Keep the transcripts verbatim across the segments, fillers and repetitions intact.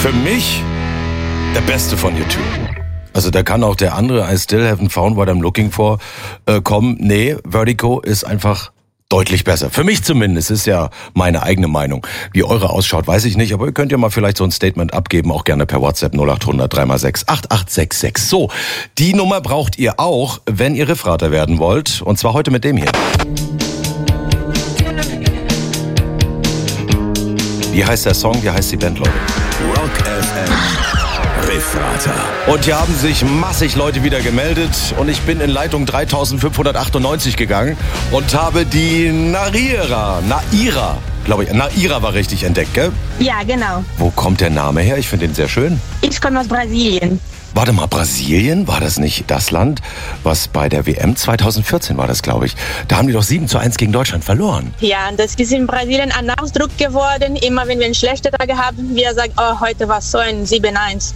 Für mich der Beste von U zwei. Also da kann auch der andere I Still Haven't Found What I'm Looking For äh, kommen. Nee, Vertigo ist einfach deutlich besser. Für mich zumindest, ist ja meine eigene Meinung. Wie eure ausschaut, weiß ich nicht, aber ihr könnt ja mal vielleicht so ein Statement abgeben, auch gerne per WhatsApp null acht hundert drei mal sechs acht acht sechs sechs. So, die Nummer braucht ihr auch, wenn ihr Riffrater werden wollt. Und zwar heute mit dem hier. Wie heißt der Song? Wie heißt die Band, Leute? Rock F M. Riffrater. Und hier haben sich massig Leute wieder gemeldet und ich bin in Leitung dreitausendfünfhundertachtundneunzig gegangen und habe die Naira, Naira, glaube ich, Naira war richtig entdeckt, gell? Ja, genau. Wo kommt der Name her? Ich finde den sehr schön. Ich komme aus Brasilien. Warte mal, Brasilien? War das nicht das Land, was bei der W M zweitausendvierzehn war das, glaube ich? Da haben die doch sieben zu eins gegen Deutschland verloren. Ja, das ist in Brasilien ein Ausdruck geworden. Immer wenn wir einen schlechten Tag haben, wir sagen, oh, heute war so ein sieben eins.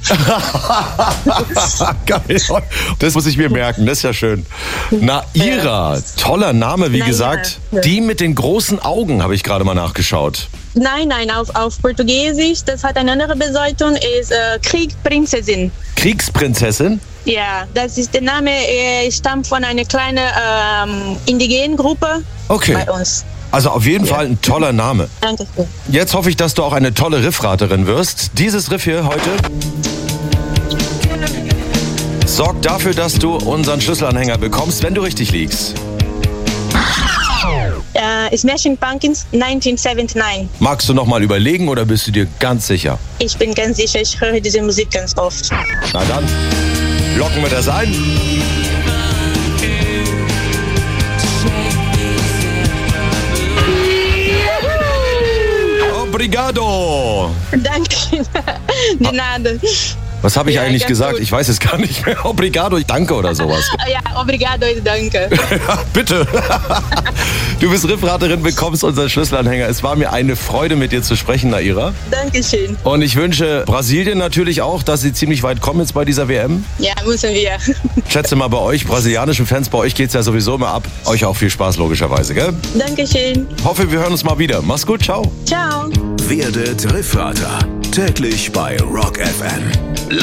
Geil. Das muss ich mir merken, das ist ja schön. Naira, toller Name, wie Naira, gesagt. ja. Die mit den großen Augen, habe ich gerade mal nachgeschaut. Nein, nein, auf, auf Portugiesisch, das hat eine andere Bedeutung, ist äh, Kriegsprinzessin. Kriegsprinzessin? Ja, das ist der Name, äh, stammt von einer kleinen ähm, indigenen Gruppe Okay. bei uns. Also auf jeden Fall ein toller Name. Danke schön. Jetzt hoffe ich, dass du auch eine tolle Riffraterin wirst. Dieses Riff hier heute sorgt dafür, dass du unseren Schlüsselanhänger bekommst, wenn du richtig liegst. Äh, Smashing Pumpkins neunzehnhundertneunundsiebzig. Magst du noch mal überlegen oder bist du dir ganz sicher? Ich bin ganz sicher, ich höre diese Musik ganz oft. Na dann, locken wir das ein. Obrigado! Danke. De nada. Was habe ich Ja, eigentlich ganz gesagt? gut. Ich weiß es gar nicht mehr. Obrigado, ich danke oder sowas. Ja, obrigado, danke. Ja, bitte. Du bist Riffraterin, bekommst unseren Schlüsselanhänger. Es war mir eine Freude, mit dir zu sprechen, Naira. Dankeschön. Und ich wünsche Brasilien natürlich auch, dass sie ziemlich weit kommen jetzt bei dieser W M. Ja, müssen wir. Ich schätze mal, bei euch, brasilianischen Fans, bei euch geht's ja sowieso immer ab. Euch auch viel Spaß, logischerweise, gell? Dankeschön. Hoffe, wir hören uns mal wieder. Mach's gut, ciao. Ciao. Werdet Riffrater. Täglich bei Rock F M.